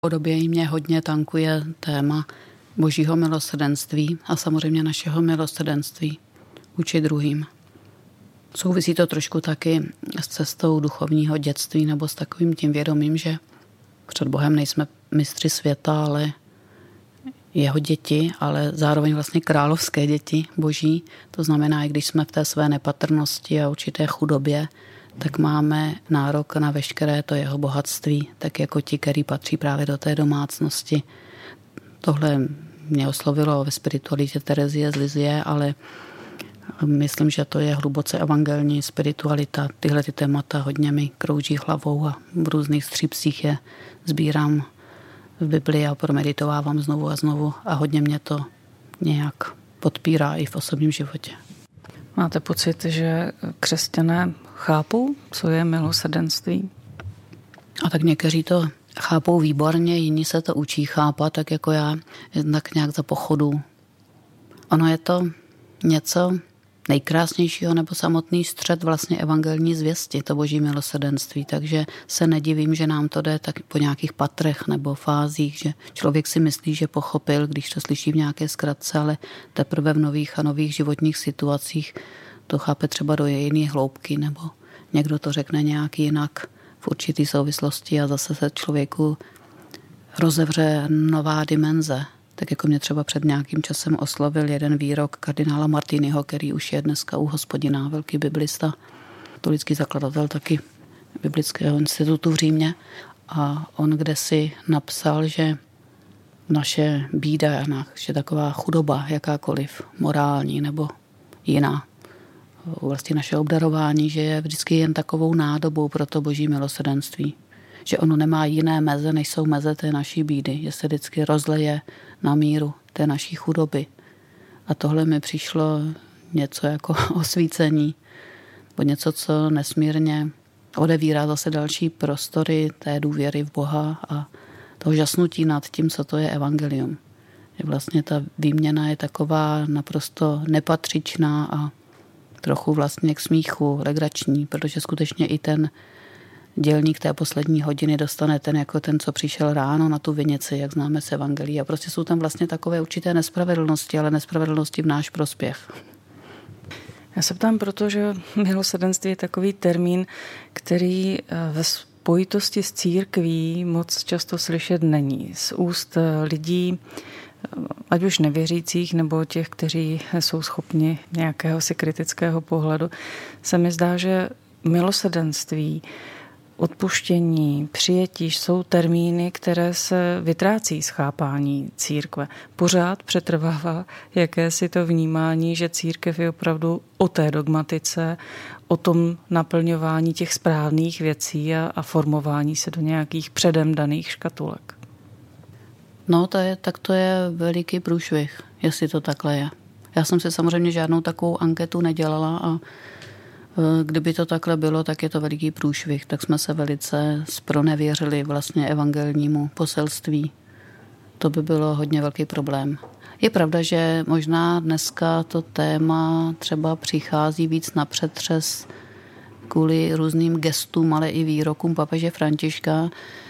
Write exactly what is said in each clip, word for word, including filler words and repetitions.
Podobě mě hodně tankuje téma božího milosrdenství a samozřejmě našeho milosrdenství vůči druhým. Souvisí to trošku taky s cestou duchovního dětství nebo s takovým tím vědomím, že před Bohem nejsme mistři světa, ale jeho děti, ale zároveň vlastně královské děti boží. To znamená, i když jsme v té své nepatrnosti a určité chudobě, tak máme nárok na veškeré to jeho bohatství, tak jako ti, který patří právě do té domácnosti. Tohle mě oslovilo ve spiritualitě Terezie z Lizie, ale myslím, že to je hluboce evangelní spiritualita. Tyhle ty témata hodně mi krouží hlavou a v různých střípcích je sbírám v Biblii a promeditovávám znovu a znovu a hodně mě to nějak podpírá i v osobním životě. Máte pocit, že křesťané chápou, co je milosrdenství? A tak někteří to chápou výborně, jiní se to učí chápat, tak jako já, tak nějak za pochodu. Ono je to něco nejkrásnějšího nebo samotný střed vlastně evangelní zvěsti, to boží milosrdenství, takže se nedivím, že nám to jde tak po nějakých patrech nebo fázích, že člověk si myslí, že pochopil, když to slyší v nějaké zkratce, ale teprve v nových a nových životních situacích to chápe třeba do jiné hloubky, nebo někdo to řekne nějak jinak v určitý souvislosti a zase se člověku rozevře nová dimenze. Tak jako mě třeba před nějakým časem oslovil jeden výrok kardinála Martiniho, který už je dneska u Hospodina, velký biblista, katolický zakladatel taky biblického institutu v Římě. A on kdesi napsal, že naše bída, naše taková chudoba, jakákoliv morální nebo jiná, vlastně naše obdarování, že je vždycky jen takovou nádobou pro to boží milosrdenství. Že ono nemá jiné meze, než jsou meze té naší bídy, že se vždycky rozleje na míru té naší chudoby. A tohle mi přišlo něco jako osvícení, nebo něco, co nesmírně odevírá zase další prostory té důvěry v Boha a toho žasnutí nad tím, co to je evangelium. Že vlastně ta výměna je taková naprosto nepatřičná a trochu vlastně k smíchu, legrační, protože skutečně i ten dělník té poslední hodiny dostane ten jako ten, co přišel ráno na tu vinici, jak známe z evangelí. A prostě jsou tam vlastně takové určité nespravedlnosti, ale nespravedlnosti v náš prospěch. Já se ptám, protože milosrdenství je takový termín, který ve spojitosti s církví moc často slyšet není. Z úst lidí, ať už nevěřících, nebo těch, kteří jsou schopni nějakého si kritického pohledu, se mi zdá, že milosrdenství, odpuštění, přijetí jsou termíny, které se vytrácí z chápání církve. Pořád přetrvává jakési to vnímání, že církev je opravdu o té dogmatice, o tom naplňování těch správných věcí a, a formování se do nějakých předem daných škatulek. No, to je, tak to je veliký průšvih, jestli to takhle je. Já jsem si samozřejmě žádnou takovou anketu nedělala a kdyby to takhle bylo, tak je to veliký průšvih. Tak jsme se velice zpronevěřili vlastně evangelnímu poselství. To by bylo hodně velký problém. Je pravda, že možná dneska to téma třeba přichází víc na přetřes kvůli různým gestům, ale i výrokům papeže Františka,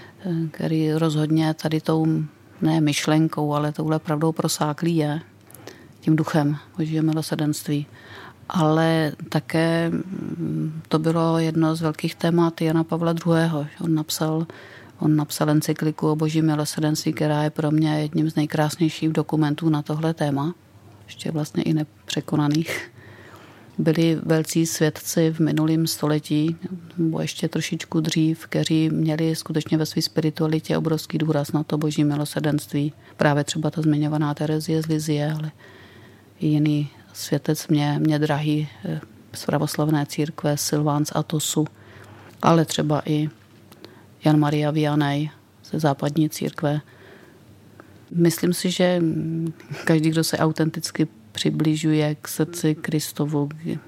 který rozhodně tady tou ne myšlenkou, ale touhle pravdou prosáklý je tím duchem božího milosrdenství. Ale také to bylo jedno z velkých témat Jana Pavla druhého. On napsal, on napsal encykliku o božím milosrdenství, která je pro mě jedním z nejkrásnějších dokumentů na tohle téma, ještě vlastně i nepřekonaných. Byli velcí svědci v minulém století, nebo ještě trošičku dřív, kteří měli skutečně ve své spiritualitě obrovský důraz na to boží milosrdenství. Právě třeba ta zmiňovaná Terezie z Lizie, ale i jiný světec mě, mě drahý z pravoslavné církve Silván z Atosu, ale třeba i Jan Maria Vianney ze západní církve. Myslím si, že každý, kdo se autenticky přibližuje k srdci Kristovu,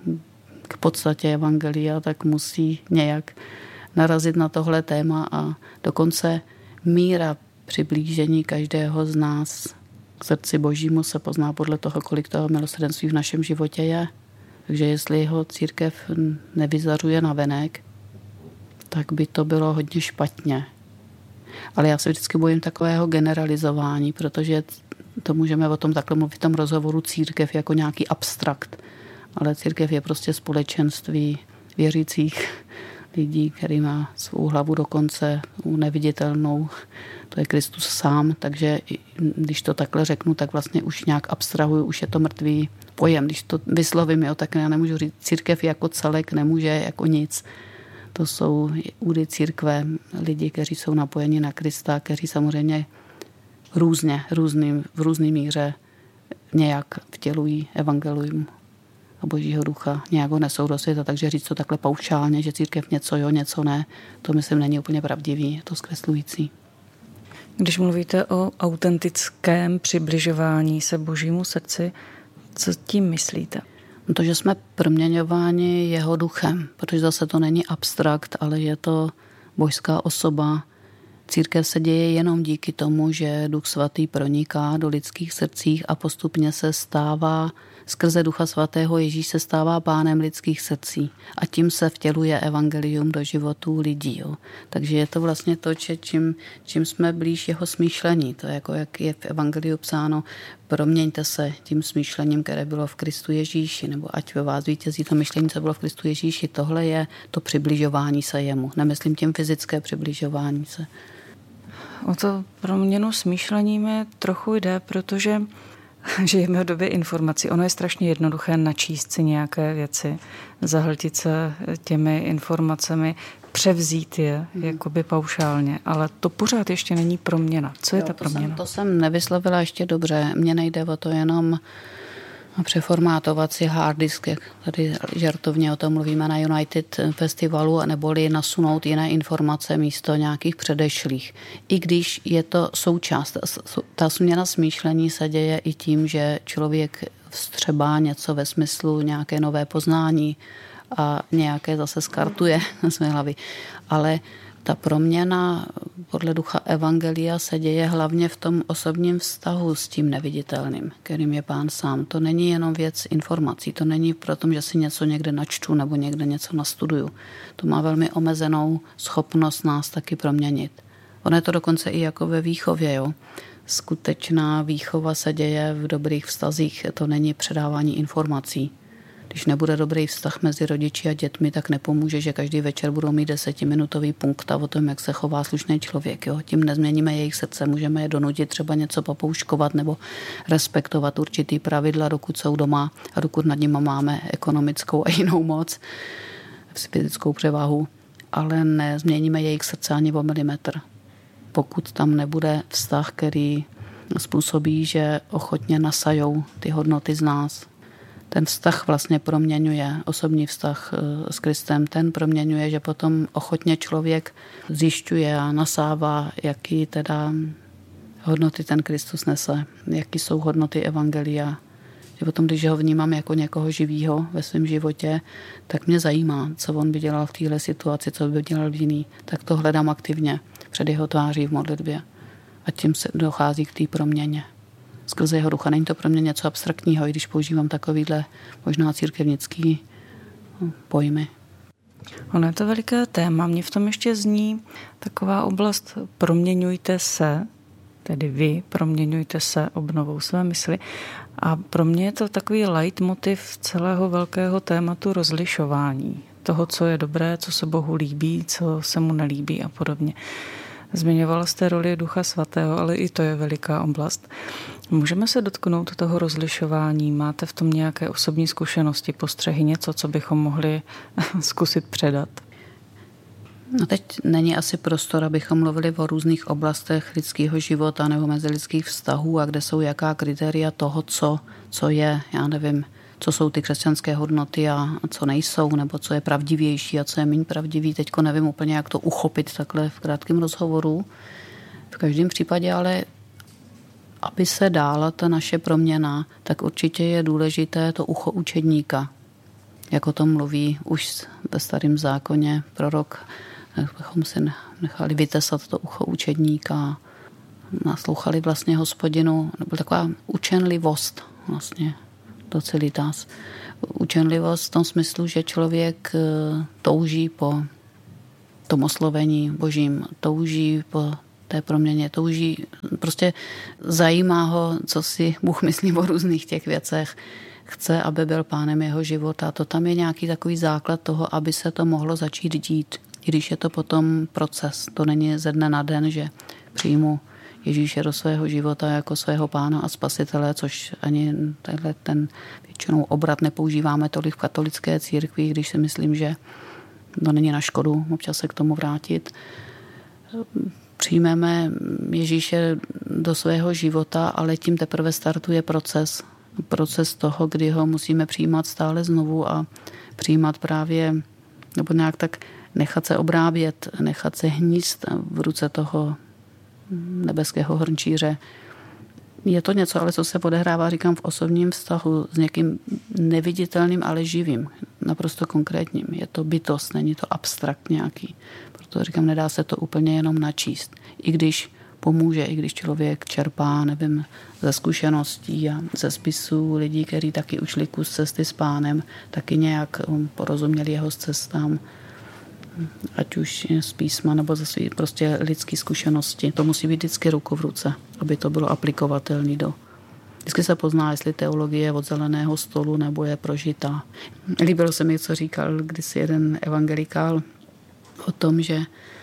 k podstatě evangelia, tak musí nějak narazit na tohle téma a dokonce míra přiblížení každého z nás k srdci božímu se pozná podle toho, kolik toho milosrdenství v našem životě je. Takže jestli ho církev nevyzařuje navenek, tak by to bylo hodně špatně. Ale já se vždycky bojím takového generalizování, protože to můžeme o tom takhle mluvit v tom rozhovoru církev jako nějaký abstrakt. Ale církev je prostě společenství věřících lidí, který má svou hlavu dokonce neviditelnou. To je Kristus sám, takže když to takhle řeknu, tak vlastně už nějak abstrahuju, už je to mrtvý pojem. Když to vyslovím, jo, tak já nemůžu říct, církev jako celek nemůže jako nic. To jsou údy církve, lidi, kteří jsou napojeni na Krista, kteří samozřejmě různě, různým, v různý míře nějak vtělují evangelium a Božího ducha, nějak ho nesou do světa, takže říct to takhle paušálně, že církev něco jo, něco ne, to myslím není úplně pravdivý, je to zkreslující. Když mluvíte o autentickém přibližování se Božímu srdci, co tím myslíte? No to, že jsme proměňováni jeho duchem, protože zase to není abstrakt, ale je to božská osoba. Církev se děje jenom díky tomu, že Duch Svatý proniká do lidských srdcích a postupně se stává, skrze Ducha Svatého Ježíš se stává pánem lidských srdcí a tím se vtěluje evangelium do životů lidí. Jo. Takže je to vlastně to, že čím, čím jsme blíž jeho smýšlení, to je jako jak je v evangeliu psáno, proměňte se tím smýšlením, které bylo v Kristu Ježíši, nebo ať ve vás vítězí to myšlení, co bylo v Kristu Ježíši. Tohle je to přibližování se jemu. Nemyslím tím fyzické přibližování se. O to proměnu smýšlení mi trochu jde, protože žijeme v době informací. Ono je strašně jednoduché načíst si nějaké věci, zahltit se těmi informacemi, převzít je hmm. jakoby paušálně, ale to pořád ještě není proměna. Co je jo, ta proměna? To jsem, to jsem nevyslovila ještě dobře. Mně nejde o to jenom přeformátovat si hard disk, jak tady žartovně o tom mluvíme na United festivalu, neboli nasunout jiné informace místo nějakých předešlých. I když je to součást, ta změna smýšlení se děje i tím, že člověk vstřebá něco ve smyslu nějaké nové poznání a nějaké zase skartuje na své hlavy. Ale ta proměna podle ducha evangelia se děje hlavně v tom osobním vztahu s tím neviditelným, kterým je Pán sám. To není jenom věc informací, to není proto, že si něco někde načtu nebo někde něco nastuduju. To má velmi omezenou schopnost nás taky proměnit. Ono je to dokonce i jako ve výchově. Jo? Skutečná výchova se děje v dobrých vztazích, to není předávání informací. Když nebude dobrý vztah mezi rodiči a dětmi, tak nepomůže, že každý večer budou mít desetiminutový punkt o tom, jak se chová slušný člověk. Jo? Tím nezměníme jejich srdce, můžeme je donutit třeba něco papouškovat nebo respektovat určitý pravidla, dokud jsou doma a dokud nad nimi máme ekonomickou a jinou moc, fyzickou převahu, ale nezměníme jejich srdce ani o milimetr. Pokud tam nebude vztah, který způsobí, že ochotně nasajou ty hodnoty z nás. Ten vztah vlastně proměňuje, osobní vztah s Kristem, ten proměňuje, že potom ochotně člověk zjišťuje a nasává, jaký teda hodnoty ten Kristus nese, jaký jsou hodnoty evangelia. Že potom, když ho vnímám jako někoho živýho ve svém životě, tak mě zajímá, co on by dělal v téhle situaci, co by dělal v jiný. Tak to hledám aktivně před jeho tváří v modlitbě. A tím se dochází k té proměně. Skrze jeho ducha. Není to pro mě něco abstraktního, i když používám takovýhle možná církevnický pojmy. Ono je to veliké téma. Mně v tom ještě zní taková oblast proměňujte se, tedy vy proměňujte se obnovou své mysli. A pro mě je to takový leitmotiv celého velkého tématu rozlišování. Toho, co je dobré, co se Bohu líbí, co se mu nelíbí a podobně. Zmiňovala jste roli Ducha Svatého, ale i to je veliká oblast. Můžeme se dotknout toho rozlišování? Máte v tom nějaké osobní zkušenosti, postřehy, něco, co bychom mohli zkusit předat? No teď není asi prostor, abychom mluvili o různých oblastech lidského života nebo mezilidských vztahů a kde jsou jaká kritéria toho, co, co je, já nevím, co jsou ty křesťanské hodnoty a co nejsou, nebo co je pravdivější a co je méně pravdivý. Teďko nevím úplně, jak to uchopit takhle v krátkém rozhovoru. V každém případě ale, aby se dála ta naše proměna, tak určitě je důležité to ucho učedníka. Jak o tom mluví už ve Starém zákoně prorok, bychom si nechali vytesat to ucho učedníka, naslouchali vlastně Hospodinu, nebo taková učenlivost vlastně, docilitas. Učenlivost v tom smyslu, že člověk touží po tom oslovení Božím, touží po té proměně. Touží, prostě zajímá ho, co si Bůh myslí o různých těch věcech. Chce, aby byl pánem jeho života. To tam je nějaký takový základ toho, aby se to mohlo začít dít. I když je to potom proces. To není ze dne na den, že přijmu Ježíše do svého života jako svého pána a spasitele, což ani tenhle ten většinou obrat nepoužíváme tolik v katolické církvi, když si myslím, že to není na škodu občas se k tomu vrátit. Přijmeme Ježíše do svého života, ale tím teprve startuje proces. Proces toho, kdy ho musíme přijímat stále znovu a přijímat právě, nebo nějak tak nechat se obrábět, nechat se hnízd v ruce toho nebeského hrnčíře. Je to něco, ale co se odehrává, říkám, v osobním vztahu s někým neviditelným, ale živým, naprosto konkrétním. Je to bytost, není to abstrakt nějaký. Proto říkám, nedá se to úplně jenom načíst. I když pomůže, i když člověk čerpá, nevím, ze zkušeností a ze spisů lidí, kteří taky ušli kus cesty s pánem, taky nějak porozuměli jeho cestám, ať už z písma nebo ze svých prostě lidské zkušenosti. To musí být vždycky ruku v ruce, aby to bylo aplikovatelné do. Vždycky se pozná, jestli teologie je od zeleného stolu nebo je prožitá. Líbilo se mi, co říkal kdysi jeden evangelikál o tom, že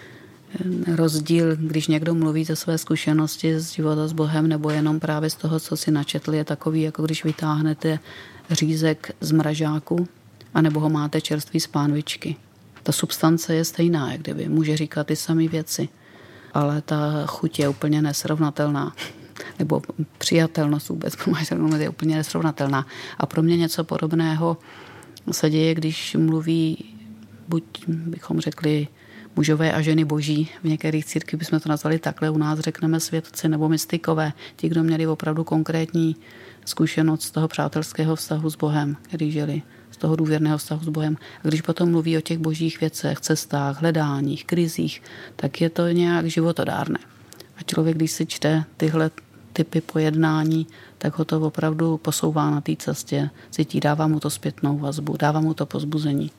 rozdíl, když někdo mluví ze své zkušenosti z života s Bohem nebo jenom právě z toho, co si načetl, je takový, jako když vytáhnete řízek z mražáku anebo ho máte čerstvý z pánvičky. Ta substance je stejná, jak kdyby. Může říkat ty samé věci, ale ta chuť je úplně nesrovnatelná. Nebo přijatelnost vůbec je úplně nesrovnatelná. A pro mě něco podobného se děje, když mluví, buď bychom řekli mužové a ženy boží, v některých církvích bychom to nazvali takhle, u nás řekneme svědci nebo mystikové, ti, kdo měli opravdu konkrétní zkušenost z toho přátelského vztahu s Bohem, který žili, z toho důvěrného vztahu s Bohem. A když potom mluví o těch božích věcech, cestách, hledáních, krizích, tak je to nějak životodárné. A člověk, když si čte tyhle typy pojednání, tak ho to opravdu posouvá na té cestě, cítí, dává mu to zpětnou vazbu, dává mu to povzbuzení.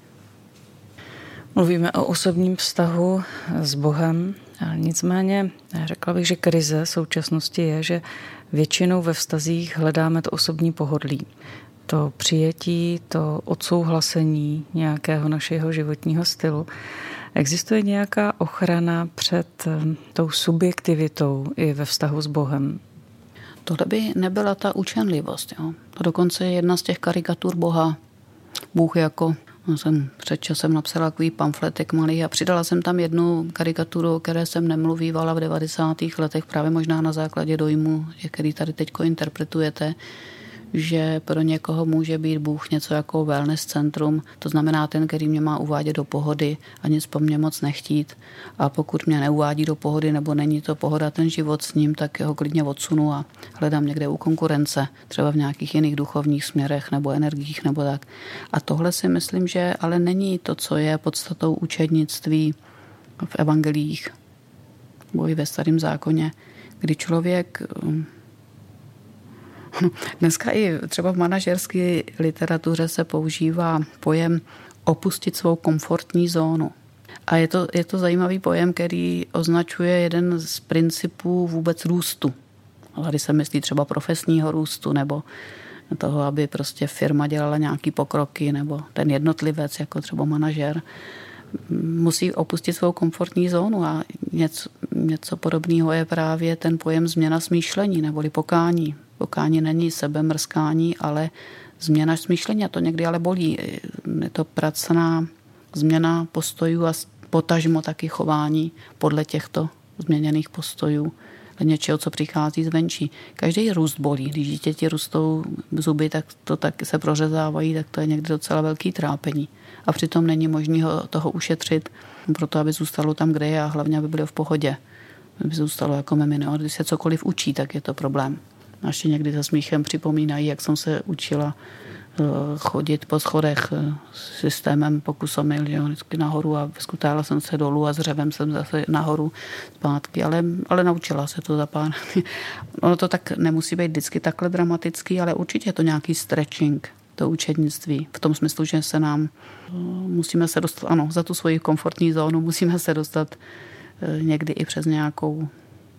Mluvíme o osobním vztahu s Bohem, ale nicméně řekla bych, že krize současnosti je, že většinou ve vztazích hledáme to osobní pohodlí. To přijetí, to odsouhlasení nějakého našeho životního stylu. Existuje nějaká ochrana před tou subjektivitou i ve vztahu s Bohem? Tohle by nebyla ta učenlivost. Jo? To dokonce je jedna z těch karikatur Boha. Bůh jako, no jsem před časem napsala takový pamfletek malý a přidala jsem tam jednu karikaturu, o které jsem nemluvívala v devadesátých letech, právě možná na základě dojmu, který tady teďko interpretujete, že pro někoho může být Bůh něco jako wellness centrum, to znamená ten, který mě má uvádět do pohody a nic po mně moc nechtít. A pokud mě neuvádí do pohody nebo není to pohoda ten život s ním, tak ho klidně odsunu a hledám někde u konkurence, třeba v nějakých jiných duchovních směrech nebo energiích nebo tak. A tohle si myslím, že ale není to, co je podstatou učednictví v evangelích nebo i ve Starém zákoně, kdy člověk... Dneska i třeba v manažerské literatuře se používá pojem opustit svou komfortní zónu. A je to, je to zajímavý pojem, který označuje jeden z principů vůbec růstu. Tady se myslí třeba profesního růstu nebo toho, aby prostě firma dělala nějaký pokroky nebo ten jednotlivec jako třeba manažer musí opustit svou komfortní zónu a něco, něco podobného je právě ten pojem změna smýšlení neboli pokání. Pokání není sebemrskání, ale změna smýšlení a to někdy ale bolí. Je to pracná změna postojů a potažmo taky chování podle těchto změněných postojů. Něčeho, co přichází zvenčí. Každý růst bolí. Když dítěti rostou zuby, tak to taky se prořezávají, tak to je někdy docela velký trápení. A přitom není možné toho ušetřit, proto aby zůstalo tam, kde je a hlavně, aby bylo v pohodě. Aby zůstalo jako mimino. Když se cokoliv učí, tak je to problém. A ještě někdy se smíchem připomínají, jak jsem se učila chodit po schodech systémem pokusomil, že jo, vždycky nahoru a skutála jsem se dolů a s řevem jsem zase nahoru zpátky, ale, ale naučila se to za pár. Ono to tak nemusí být vždycky takhle dramatický, ale určitě je to nějaký stretching, to učednictví, v tom smyslu, že se nám musíme se dostat, ano, za tu svoji komfortní zónu musíme se dostat někdy i přes nějakou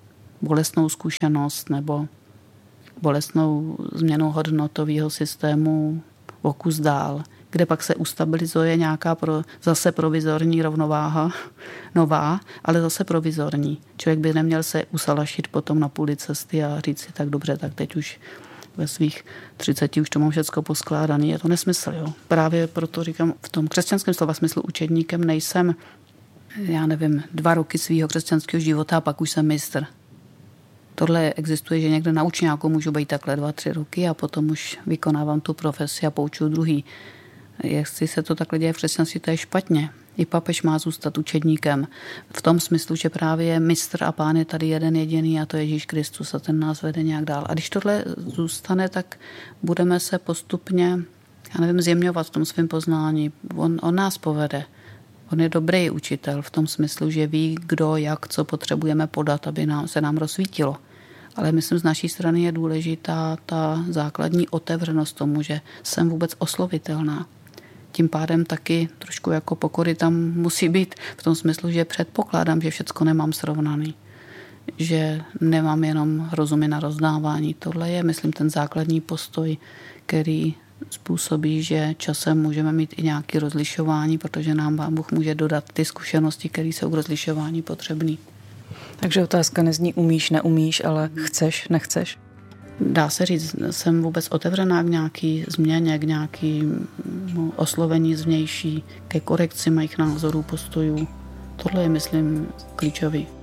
bolestnou zkušenost nebo bolestnou změnu hodnotového systému o kus dál, kde pak se ustabilizuje nějaká pro, zase provizorní rovnováha, nová, ale zase provizorní. Člověk by neměl se usalašit potom na půli cesty a říct si tak dobře, tak teď už ve svých třiceti už to mám všecko poskládaný. Je to nesmysl, jo. Právě proto říkám, v tom křesťanském slova smyslu učedníkem nejsem, já nevím, dva roky svého křesťanského života a pak už jsem mistr. Tohle existuje, že někde na učňáku můžu být takhle dva, tři roky a potom už vykonávám tu profesi a poučuju druhý. Jestli se to takhle děje v křesťanství, to je špatně. I papež má zůstat učedníkem. V tom smyslu, že právě mistr a pán je tady jeden jediný a to je Ježíš Kristus a ten nás vede nějak dál. A když tohle zůstane, tak budeme se postupně, já nevím, zjemňovat v tom svém poznání. On, on nás povede. On je dobrý učitel v tom smyslu, že ví, kdo, jak, co potřebujeme podat, aby nám, se nám rozsvítilo. Ale myslím, z naší strany je důležitá ta základní otevřenost tomu, že jsem vůbec oslovitelná. Tím pádem taky trošku jako pokory tam musí být v tom smyslu, že předpokládám, že všecko nemám srovnaný. Že nemám jenom rozumy na rozdávání. Tohle je, myslím, ten základní postoj, který způsobí, že časem můžeme mít i nějaké rozlišování, protože nám Pán Bůh může dodat ty zkušenosti, které jsou k rozlišování potřebné. Takže otázka nezní umíš, neumíš, ale chceš, nechceš? Dá se říct, jsem vůbec otevřená k nějaký změně, k nějakému oslovení zvnější, ke korekci mých názorů, postojů. Tohle je, myslím, klíčový.